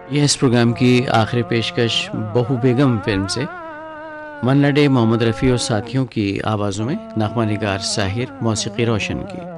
यह इस प्रोग्राम की आखिरी पेशकश बहू बेगम फिल्म से मन्ना डे, मोहम्मद रफ़ी और साथियों की आवाज़ों में नग़मा निगार साहिर, मौसीक़ी रोशन की।